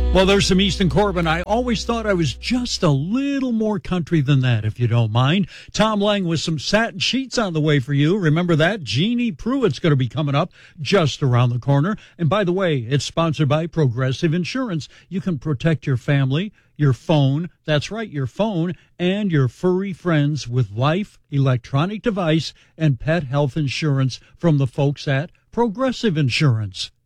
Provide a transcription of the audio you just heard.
Well, there's some Easton Corbin. I always thought I was just a little more country than that, if you don't mind. Tom Lang with some satin sheets on the way for you. Remember that? Jeannie Pruitt's going to be coming up just around the corner. And by the way, it's sponsored by Progressive Insurance. You can protect your family, your phone, that's right, your phone, and your furry friends with life, electronic device, and pet health insurance from the folks at Progressive Insurance.